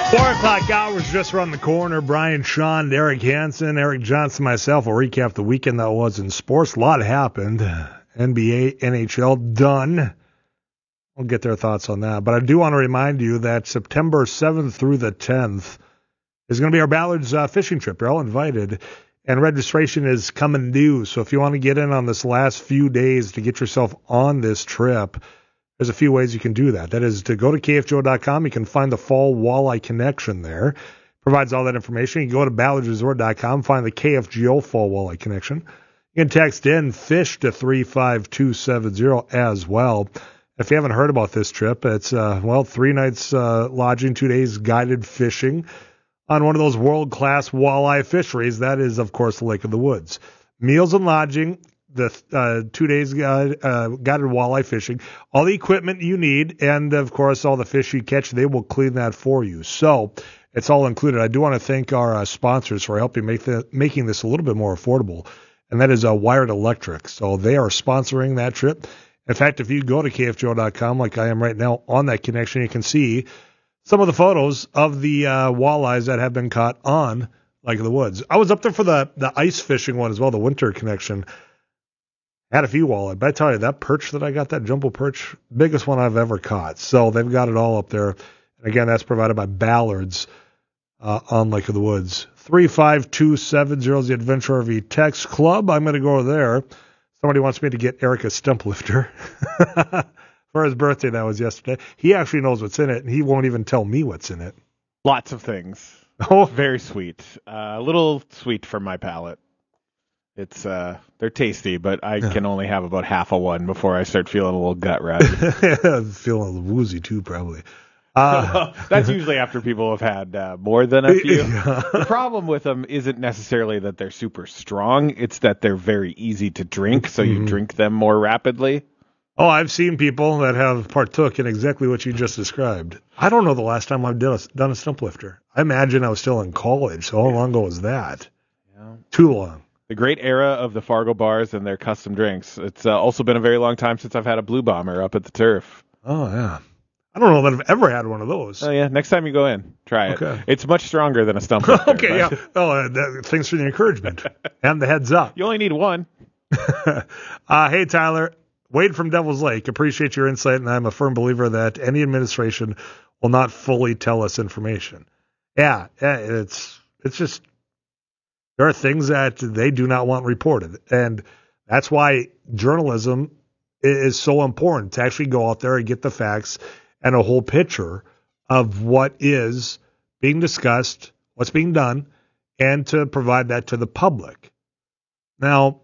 4 o'clock hours just around the corner. Brian Shawn, Eric Hansen, Eric Johnson, myself will recap the weekend that was in sports. A lot happened. NBA, NHL done. We'll get their thoughts on that. But I do want to remind you that September 7th through the 10th is going to be our Ballards fishing trip. You're all invited. And registration is coming due. So if you want to get in on this last few days to get yourself on this trip, there's a few ways you can do that. That is to go to kfgo.com. You can find the Fall Walleye Connection there. Provides all that information. You can go to ballardsresort.com, find the KFGO Fall Walleye Connection. You can text in FISH to 35270 as well. If you haven't heard about this trip, it's, 3 nights lodging, 2 days guided fishing on one of those world-class walleye fisheries. That is, of course, the Lake of the Woods. Meals and lodging, the 2 days guided walleye fishing, all the equipment you need, and, of course, all the fish you catch, they will clean that for you. So it's all included. I do want to thank our sponsors for helping making this a little bit more affordable, and that is Wired Electric. So they are sponsoring that trip. In fact, if you go to kfgo.com like I am right now on that connection, you can see some of the photos of the walleyes that have been caught on Lake of the Woods. I was up there for the ice fishing one as well, the winter connection. Had a few walleye, but I tell you, that perch that I got, that jumbo perch, biggest one I've ever caught. So they've got it all up there. And again, that's provided by Ballards on Lake of the Woods. 35270 is the Adventure RV Text Club. I'm going to go there. Somebody wants me to get Eric a stump lifter for his birthday. That was yesterday. He actually knows what's in it, and he won't even tell me what's in it. Lots of things. Oh, very sweet. A little sweet for my palate. It's they're tasty, but I can only have about half of one before I start feeling a little gut rot. Feeling a little woozy too, probably. That's usually after people have had more than a few. The problem with them isn't necessarily that they're super strong. It's that they're very easy to drink, so you drink them more rapidly. Oh, I've seen people that have partook in exactly what you just described. I don't know the last time I've done a stump lifter. I imagine I was still in college, so how long ago was that? Yeah. Too long. The great era of the Fargo bars and their custom drinks. It's also been a very long time since I've had a Blue Bomber up at the turf. Oh, yeah. I don't know that I've ever had one of those. Oh, yeah. Next time you go in, try it. Okay. It's much stronger than a stump lifter. Okay, yeah. Oh, thanks for the encouragement and the heads up. You only need one. Hey, Tyler. Wade from Devil's Lake. Appreciate your insight, and I'm a firm believer that any administration will not fully tell us information. Yeah, it's just there are things that they do not want reported, and that's why journalism is so important, to actually go out there and get the facts and a whole picture of what is being discussed, what's being done, and to provide that to the public. Now,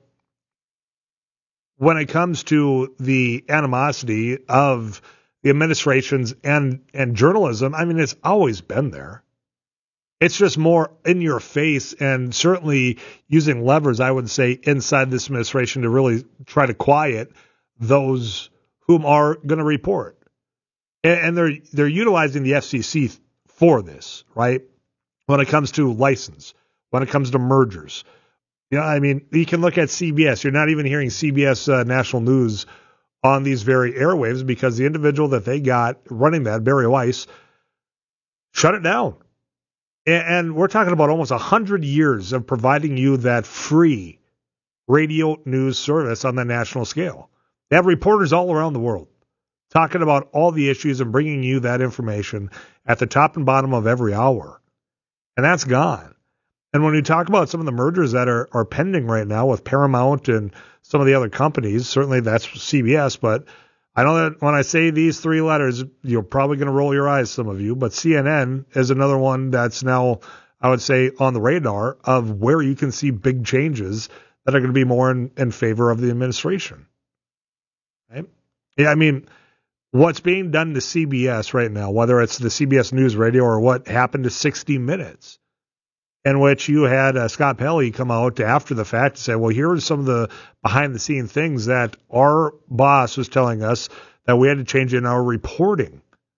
when it comes to the animosity of the administrations and journalism, I mean, it's always been there. It's just more in your face, and certainly using levers, I would say, inside this administration to really try to quiet those whom are going to report. And they're utilizing the FCC for this, right? When it comes to license, when it comes to mergers. You know, I mean, you can look at CBS. You're not even hearing CBS national news on these very airwaves because the individual that they got running that, Barry Weiss, shut it down. And we're talking about almost 100 years of providing you that free radio news service on the national scale. They have reporters all around the world talking about all the issues and bringing you that information at the top and bottom of every hour. And that's gone. And when we talk about some of the mergers that are pending right now with Paramount and some of the other companies, certainly that's CBS, but I know that when I say these three letters, you're probably going to roll your eyes, some of you, but CNN is another one that's now, I would say, on the radar of where you can see big changes that are going to be more in favor of the administration. Right? Yeah, I mean, what's being done to CBS right now, whether it's the CBS News Radio or what happened to 60 Minutes, in which you had Scott Pelley come out after the fact to say, well, here are some of the behind-the-scene things that our boss was telling us that we had to change in our reporting.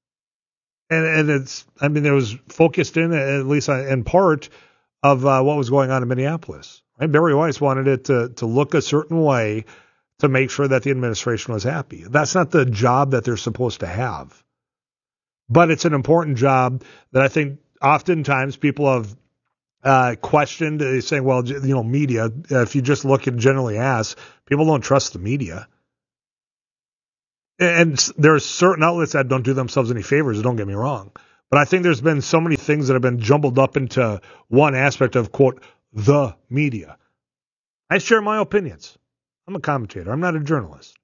And it's, I mean, it was focused in, at least in part, of what was going on in Minneapolis. Right? Barry Weiss wanted it to look a certain way to make sure that the administration was happy. That's not the job that they're supposed to have. But it's an important job that I think oftentimes people have questioned, saying, well, media, if you just look and generally ask, people don't trust the media. And there are certain outlets that don't do themselves any favors, don't get me wrong. But I think there's been so many things that have been jumbled up into one aspect of, quote, the media. I share my opinions. I'm a commentator. I'm not a journalist.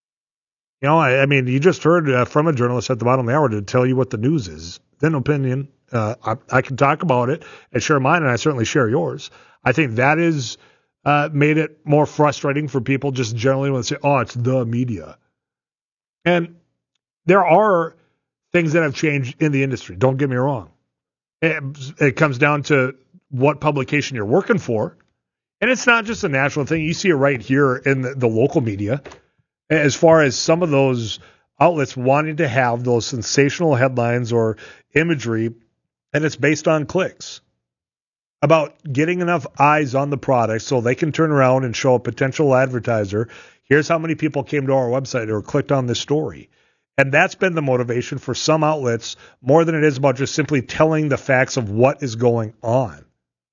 I mean, you just heard from a journalist at the bottom of the hour to tell you what the news is. Then opinion. I can talk about it and share mine, and I certainly share yours. I think that is made it more frustrating for people just generally when they say, oh, it's the media. And there are things that have changed in the industry. Don't get me wrong. It comes down to what publication you're working for. And it's not just a national thing. You see it right here in the local media. As far as some of those outlets wanting to have those sensational headlines or imagery, and it's based on clicks, about getting enough eyes on the product so they can turn around and show a potential advertiser, here's how many people came to our website or clicked on this story. And that's been the motivation for some outlets more than it is about just simply telling the facts of what is going on.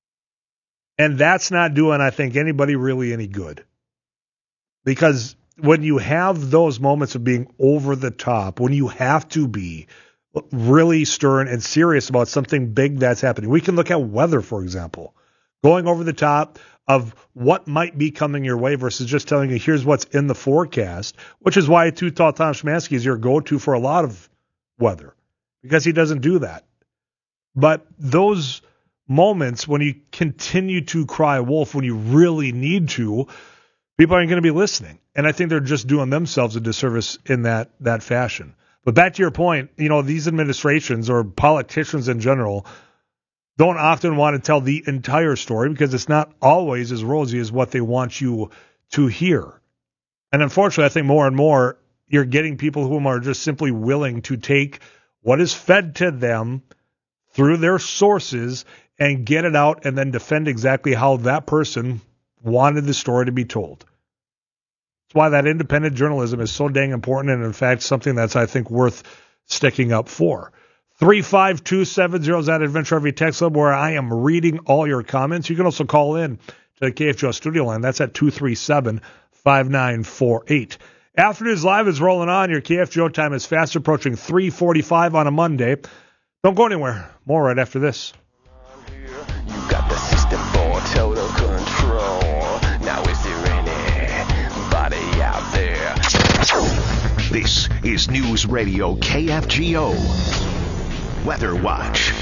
And that's not doing, I think, anybody really any good. Because when you have those moments of being over the top, when you have to be really stern and serious about something big that's happening, we can look at weather, for example, going over the top of what might be coming your way versus just telling you, here's what's in the forecast, which is why Too Tall Tom Szymanski is your go-to for a lot of weather, because he doesn't do that. But those moments when you continue to cry wolf when you really need to, people aren't going to be listening. And I think they're just doing themselves a disservice in that fashion. But back to your point, these administrations or politicians in general don't often want to tell the entire story because it's not always as rosy as what they want you to hear. And unfortunately, I think more and more you're getting people who are just simply willing to take what is fed to them through their sources and get it out and then defend exactly how that person wanted the story to be told. That's why that independent journalism is so dang important, and in fact something that's, I think, worth sticking up for. 35270 is that Adventure RV text line where I am reading all your comments. You can also call in to the KFGO studio line. That's at 237-5948. Afternoons Live is rolling on. Your KFGO time is fast approaching 3:45 on a Monday. Don't go anywhere. More right after this. You got the system for total control. Now is there anybody out there? This is News Radio KFGO. Weather Watch.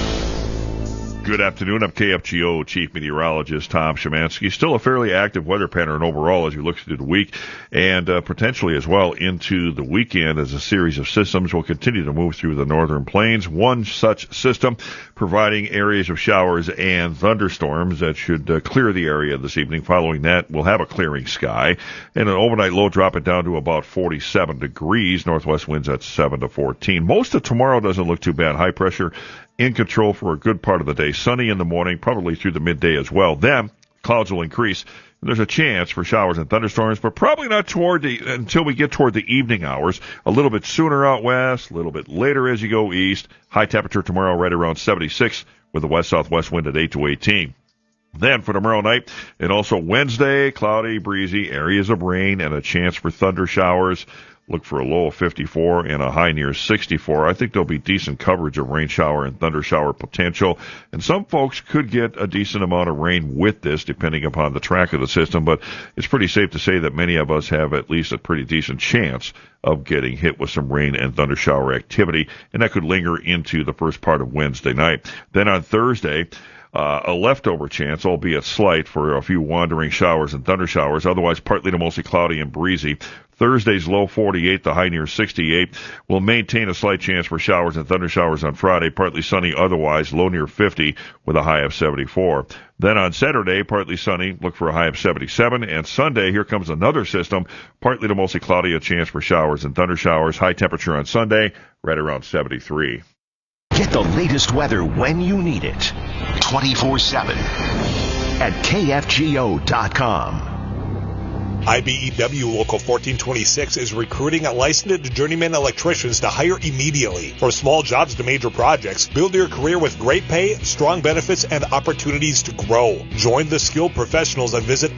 Good afternoon. I'm KFGO Chief Meteorologist Tom Szymanski. Still a fairly active weather pattern overall as you look through the week and potentially as well into the weekend as a series of systems will continue to move through the northern plains. One such system providing areas of showers and thunderstorms that should clear the area this evening. Following that, we'll have a clearing sky and an overnight low dropping down to about 47 degrees. Northwest winds at 7 to 14. Most of tomorrow doesn't look too bad. High pressure in control for a good part of the day. Sunny in the morning, probably through the midday as well. Then clouds will increase. There's a chance for showers and thunderstorms, but probably not until we get toward the evening hours. A little bit sooner out west, a little bit later as you go east. High temperature tomorrow right around 76 with a west-southwest wind at 8 to 18. Then for tomorrow night and also Wednesday, cloudy, breezy, areas of rain and a chance for thunder showers. Look for a low of 54 and a high near 64. I think there'll be decent coverage of rain shower and thunder shower potential. And some folks could get a decent amount of rain with this, depending upon the track of the system. But it's pretty safe to say that many of us have at least a pretty decent chance of getting hit with some rain and thunder shower activity. And that could linger into the first part of Wednesday night. Then on Thursday, a leftover chance, albeit slight, for a few wandering showers and thunder showers. Otherwise, partly to mostly cloudy and breezy. Thursday's low 48, the high near 68. Will maintain a slight chance for showers and thunder showers on Friday. Partly sunny otherwise, low near 50 with a high of 74. Then on Saturday, partly sunny, look for a high of 77. And Sunday, here comes another system. Partly to mostly cloudy, a chance for showers and thunder showers. High temperature on Sunday, right around 73. Get the latest weather when you need it. 24/7 at KFGO.com. IBEW Local 1426 is recruiting licensed journeyman electricians to hire immediately. From small jobs to major projects, build your career with great pay, strong benefits, and opportunities to grow. Join the skilled professionals and visit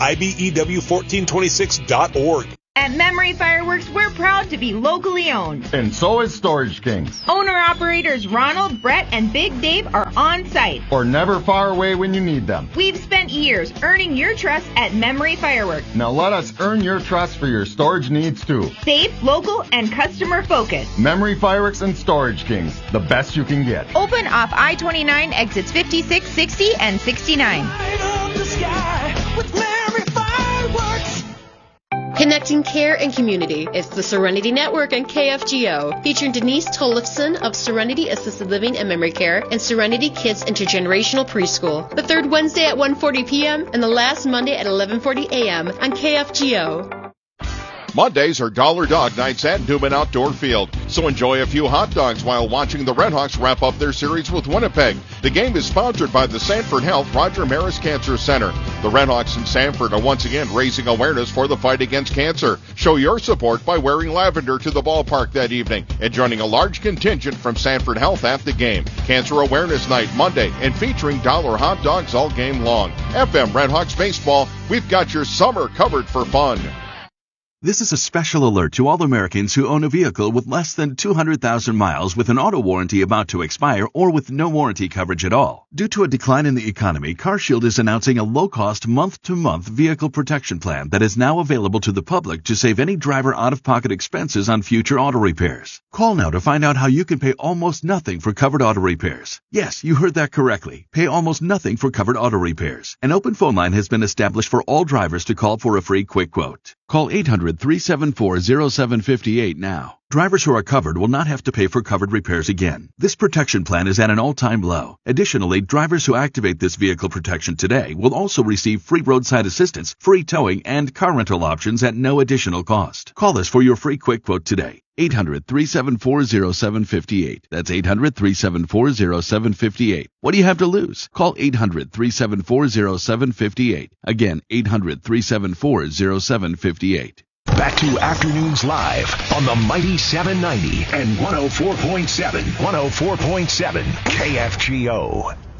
IBEW1426.org. At Memory Fireworks, we're proud to be locally owned. And so is Storage Kings. Owner-operators Ronald, Brett, and Big Dave are on site. Or never far away when you need them. We've spent years earning your trust at Memory Fireworks. Now let us earn your trust for your storage needs too. Safe, local, and customer-focused. Memory Fireworks and Storage Kings, the best you can get. Open off I-29 exits 56, 60, and 69. Light up the sky with Memory Fireworks. Connecting care and community. It's the Serenity Network on KFGO, featuring Denise Tollefson of Serenity Assisted Living and Memory Care and Serenity Kids Intergenerational Preschool. The third Wednesday at 1:40 p.m. and the last Monday at 11:40 a.m. on KFGO. Mondays are Dollar Dog Nights at Newman Outdoor Field, so enjoy a few hot dogs while watching the Redhawks wrap up their series with Winnipeg. The game is sponsored by the Sanford Health Roger Maris Cancer Center. The Redhawks in Sanford are once again raising awareness for the fight against cancer. Show your support by wearing lavender to the ballpark that evening and joining a large contingent from Sanford Health at the game. Cancer Awareness Night Monday and featuring dollar hot dogs all game long. FM Redhawks Baseball, we've got your summer covered for fun. This is a special alert to all Americans who own a vehicle with less than 200,000 miles with an auto warranty about to expire or with no warranty coverage at all. Due to a decline in the economy, CarShield is announcing a low-cost month-to-month vehicle protection plan that is now available to the public to save any driver out-of-pocket expenses on future auto repairs. Call now to find out how you can pay almost nothing for covered auto repairs. Yes, you heard that correctly. Pay almost nothing for covered auto repairs. An open phone line has been established for all drivers to call for a free quick quote. Call 800-374-0758 now. Drivers who are covered will not have to pay for covered repairs again. This protection plan is at an all-time low. Additionally, drivers who activate this vehicle protection today will also receive free roadside assistance, free towing, and car rental options at no additional cost. Call us for your free quick quote today. 800-374-0758. That's 800-374-0758. What do you have to lose? Call 800-374-0758. Again, 800-374-0758. Back to Afternoons Live on the Mighty 790 and 104.7 KFGO.